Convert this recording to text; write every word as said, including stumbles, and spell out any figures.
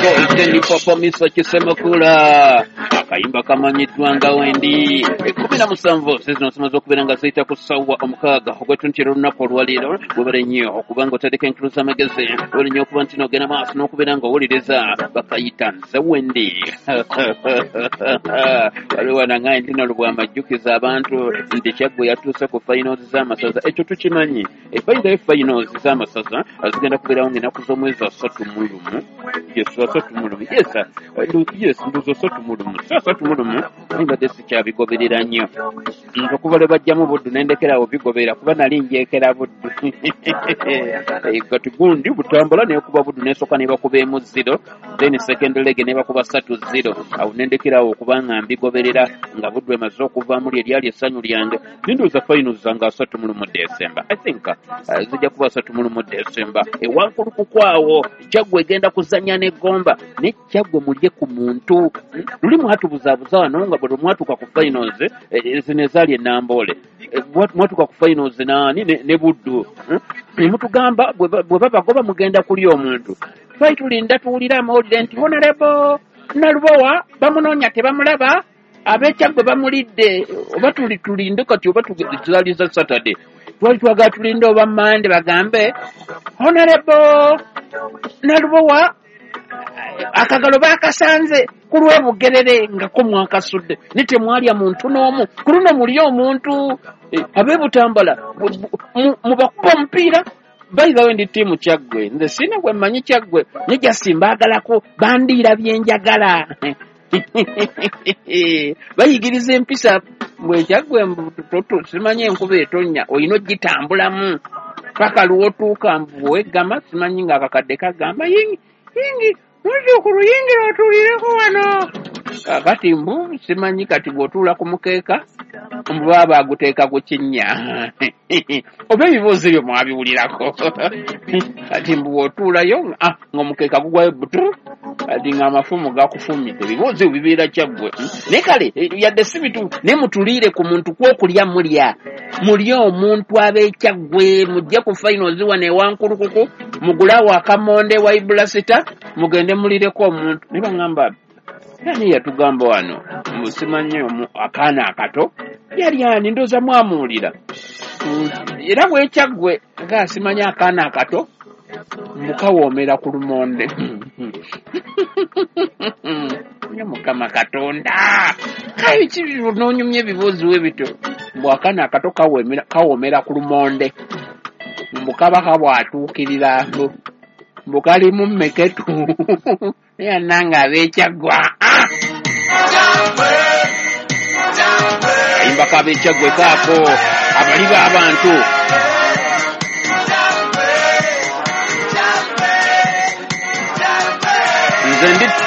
Golden Papa Misa Kisemakula akayimba kamanyiddwa nga Wendi ekumi na musanvu zino zimaze okubeera nga ziyita ku ssaawa omukaaga ogw'etuntira olunaku olwaleero webale nnyo okuba nga oteddeko enkulu z'amagezi webale nnyo okuba nti n'ogenda maaso n'okubeera nga owuliriza bakayita nze Wendi waliwo nangaye nti nalo bw'amajjukiza abantu nti Kyaggwe yatuuse ku finals z'amasaza ekyo tukimanyi efayida y'efinals z'amasaza zigenda kubeerawo ng'ennaku z'omwezi asatu mu lumu yes asatu mu lumu yes yes nduzo asatu mu lumu asatu mu lumu nimbadde sikyabigoberera nnyo nti okuva lwe bajjamu Buddu nendekerawo bigobera kuba nali njeekera Buddu gati gundi butambula naye kuba Buddu nesooka ne bakubeemu zero then second leg ne bakuba ssatu zero awo nendekerawo okuba nga mbigoberera nga Buddu emaze okuvaamu lye lyali essanyu lyange ninduuza finals zange asatu mu lumu December I think uh, zijja kuba asatu mu lumu December ewankulukukwawo Kyaggwe egenda kuzannya n'eggomba ne Kyaggwe mulye ku muntu luli mwatubuzaabuza wano nga bwe mwatuuka ku finals zino ezaali ennamboole mwatuuka ku finals naani ne Buddu ne mutugamba bwe babagoba mugenda kulya omuntu twali tulinda tuwulira amawulire nti honorable Nalubowa bamunoonya tebamulaba ab'Ekyaggwe bamulidde oba tuli tulinde kati oba tuzaliza Saturday twali twagala tulinde oba Mande bagambe honorable Nalubowa akagalo baakasanze ku lw'Ebugerere nga ko mwakasudde ne temwalya muntu n'omu ku luno muli omuntu ab'e Butambala mu bakuba omupiira bayibawe ndi ttiimu Kyaggwe nze sina gwe mmanyi Kyaggwe ne jasimbagalako bandiira byenjagala bayigiriza empisa bwe Kyaggwe simanyi enkuba etonnya olina ogitambulamu paka luwotuuka bwegama simanyi nga akakadde kagamba yingi yingi muzzukulu yingira otuulireko wano kakati mbu simanyi kati bw'otuula ku mukeeka mbu baba baguteeka ku kinnya oba ebibuuzo ebyo mwabiwulirako kati mbu bw'otuulayo ng'omukeeka gugwayo butu kati ng'amafumu gakufumidde ebibuuzo bibeera Kyaggwe naye kale yadde si bituufu naye mutuliire ku muntu kw'okulya mulya mulya omuntu ab'Ekyaggwe mujje ku finals wano ewankulukuku mugulawo akamonde wa Iblasita mugende mulireko omuntu ne baŋŋamba ani yatugamba wano musimanyi akaana akato yali ani ndooza mwamuwulira era bw'Ekyaggwe nga simanyi akaana akato mukawoomera ku lumonde nye Mukama Katonda kayi kibinoonyumya ebibuuzo we bito mbu akaana akato kawoomera ku lumonde mbu kabaka bw'atuukirira mbu kalimu mmeketu naye annanga ab'Ekyaggwe kayimba k'ab'Ekyaggwe kaako abali b'abantu nze ndi